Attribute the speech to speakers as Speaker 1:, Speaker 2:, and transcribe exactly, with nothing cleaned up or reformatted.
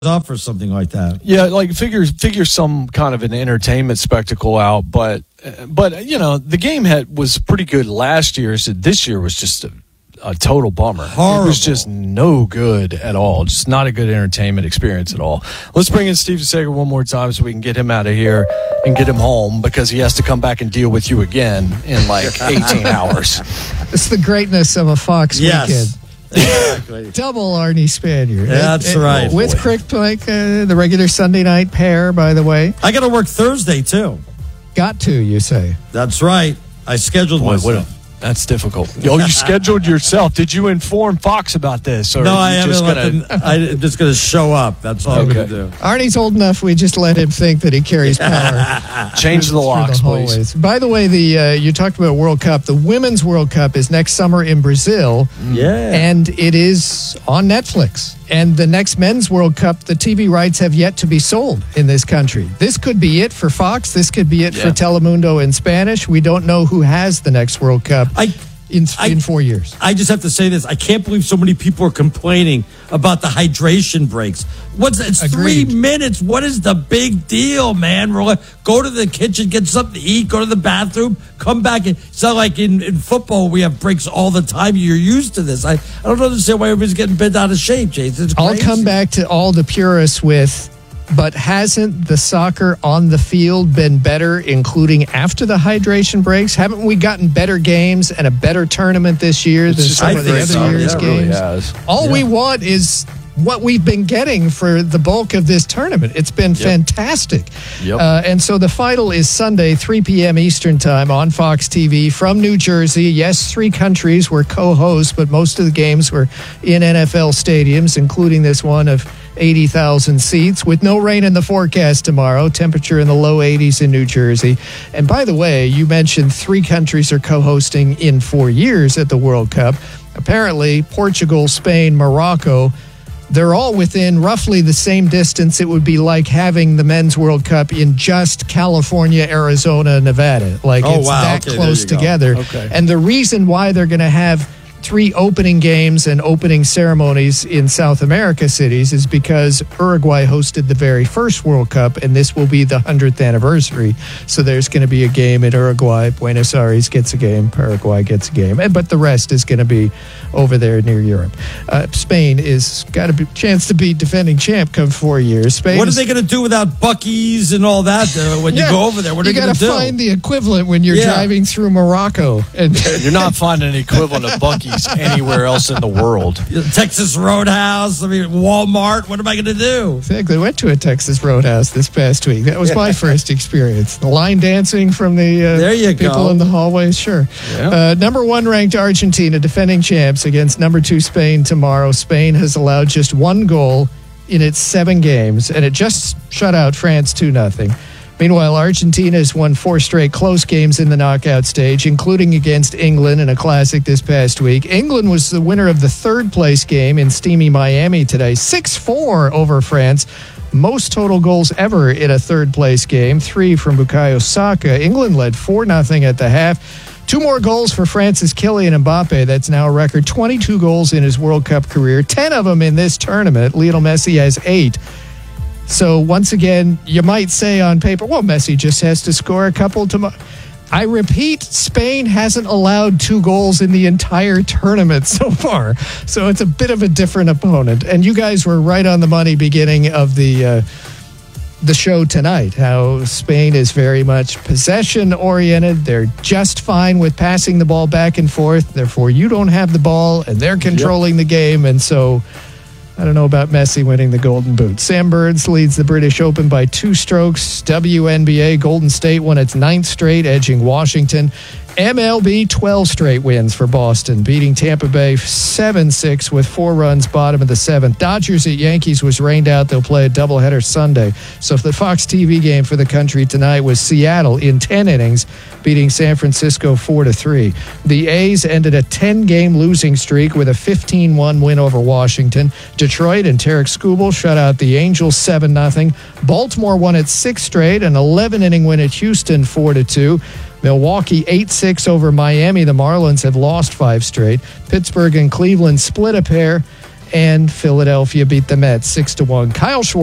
Speaker 1: up for something like that.
Speaker 2: Yeah, like figure figure some kind of an entertainment spectacle out, but but you know the game had was pretty good last year. So this year was just a, a total bummer.
Speaker 1: Horrible.
Speaker 2: It was just no good at all. Just not a good entertainment experience at all. Let's bring in Steve DeSager one more time so we can get him out of here and get him home because he has to come back and deal with you again in like eighteen hours.
Speaker 3: It's the greatness of a Fox
Speaker 1: Yes.
Speaker 3: weekend.
Speaker 1: Exactly.
Speaker 3: Double Arnie Spanier.
Speaker 1: That's
Speaker 3: Uh, uh,
Speaker 1: right.
Speaker 3: With Crick Plank, uh, the regular Sunday night pair, by the way.
Speaker 1: I got to work Thursday, too.
Speaker 3: Got to, you say.
Speaker 1: That's right. I scheduled
Speaker 2: Boy, what a-
Speaker 1: myself.
Speaker 2: That's difficult. Oh, you scheduled yourself. Did you inform Fox about this? Or
Speaker 1: No,
Speaker 2: are
Speaker 1: I
Speaker 2: you
Speaker 1: haven't.
Speaker 2: just
Speaker 1: Let
Speaker 2: gonna...
Speaker 1: them, I'm just going to show up. That's all I'm
Speaker 2: Okay.
Speaker 1: going to do.
Speaker 3: Arnie's old enough, we just let him think that he carries power.
Speaker 2: Change the
Speaker 3: through
Speaker 2: locks,
Speaker 3: the
Speaker 2: please.
Speaker 3: hallways. By the way, the uh, you talked about World Cup. The Women's World Cup is next summer in Brazil.
Speaker 1: Yeah.
Speaker 3: And it is on Netflix. And the next Men's World Cup, the T V rights have yet to be sold in this country. This could be it for Fox. This could be it
Speaker 2: Yeah.
Speaker 3: for Telemundo in Spanish. We don't know who has the next World Cup
Speaker 1: I,
Speaker 3: in,
Speaker 1: I-
Speaker 3: in four years.
Speaker 1: I just have to say this. I can't believe so many people are complaining about the hydration breaks. What's It's
Speaker 3: Agreed.
Speaker 1: three minutes. What is the big deal, man? We're like, go to the kitchen, get something to eat, go to the bathroom, come back. And, it's not like in, in football we have breaks all the time. You're used to this. I, I don't understand why everybody's getting bent out of shape, Jason. It's
Speaker 3: I'll
Speaker 1: crazy.
Speaker 3: come back to all the purists with, but hasn't the soccer on the field been better, including after the hydration breaks? Haven't we gotten better games and a better tournament this year than
Speaker 2: just
Speaker 3: some
Speaker 1: I
Speaker 3: of the
Speaker 1: think
Speaker 3: other
Speaker 1: so.
Speaker 3: years'
Speaker 1: Yeah, it
Speaker 2: really
Speaker 3: games?
Speaker 2: has.
Speaker 3: All we
Speaker 1: Yeah.
Speaker 3: want is what we've been getting for the bulk of this tournament. It's been fantastic.
Speaker 2: Yep.
Speaker 3: Uh, and so the final is Sunday, three p.m. Eastern time on Fox T V from New Jersey. Yes, three countries were co-hosts, but most of the games were in N F L stadiums, including this one of eighty thousand seats with no rain in the forecast tomorrow. Temperature in the low eighties in New Jersey. And by the way, you mentioned three countries are co-hosting in four years at the World Cup. Apparently, Portugal, Spain, Morocco, they're all within roughly the same distance. It would be like having the Men's World Cup in just California, Arizona, Nevada. Like
Speaker 1: Oh,
Speaker 3: it's
Speaker 1: wow.
Speaker 3: that
Speaker 1: Okay, there
Speaker 3: close
Speaker 1: you go.
Speaker 3: together.
Speaker 2: Okay.
Speaker 3: And the reason why they're going to have three opening games and opening ceremonies in South America cities is because Uruguay hosted the very first World Cup, and this will be the hundredth anniversary. So there's going to be a game in Uruguay. Buenos Aires gets a game. Paraguay gets a game. And, but the rest is going to be over there near Europe. Uh, Spain is got a chance to be defending champ come four years. Spain
Speaker 1: What are
Speaker 3: is-
Speaker 1: they going to do without Buc-ee's and all that uh, when
Speaker 3: Yeah,
Speaker 1: you go over there? What are
Speaker 3: you
Speaker 1: they going
Speaker 3: got
Speaker 1: to
Speaker 3: to
Speaker 1: do?
Speaker 3: find the equivalent when you're
Speaker 1: Yeah.
Speaker 3: driving through Morocco. And
Speaker 2: You're not finding an equivalent of Buc-ee's anywhere else in the world.
Speaker 1: Texas Roadhouse, I mean, Walmart. What am I going to do?
Speaker 3: Exactly. I went to a Texas Roadhouse this past week. That was my first experience. The line dancing from the uh,
Speaker 1: There you
Speaker 3: people
Speaker 1: go.
Speaker 3: in the hallways, sure.
Speaker 2: Yeah.
Speaker 3: Uh, number one ranked Argentina, defending champs against number two Spain tomorrow. Spain has allowed just one goal in its seven games, and it just shut out France two nothing. Meanwhile, Argentina has won four straight close games in the knockout stage, including against England in a classic this past week. England was the winner of the third place game in steamy Miami today, six four over France. Most total goals ever in a third place game, three from Bukayo Saka. England led four nothing at the half. Two more goals for France's Kylian Mbappe. That's now a record twenty-two goals in his World Cup career, ten of them in this tournament. Lionel Messi has eight. So once again, you might say on paper, well, Messi just has to score a couple tomorrow. I repeat, Spain hasn't allowed two goals in the entire tournament so far. So it's a bit of a different opponent. And you guys were right on the money beginning of the uh, the show tonight, how Spain is very much possession oriented. They're just fine with passing the ball back and forth. Therefore, you don't have the ball and they're controlling the game. And so I don't know about Messi winning the Golden Boot. Sam Burns leads the British Open by two strokes. W N B A, Golden State won its ninth straight, edging Washington. M L B, twelve straight wins for Boston, beating Tampa Bay seven six with four runs, bottom of the seventh. Dodgers at Yankees was rained out. They'll play a doubleheader Sunday. So the Fox T V game for the country tonight was Seattle in ten innings, beating San Francisco four to three. The A's ended a ten-game losing streak with a fifteen one win over Washington. Detroit and Tarek Skubal shut out the Angels seven nothing. Baltimore won its sixth straight, an eleven-inning win at Houston four to two. Milwaukee eight six over Miami. The Marlins have lost five straight. Pittsburgh and Cleveland split a pair. and Philadelphia beat the Mets six to one. Kyle Schwarber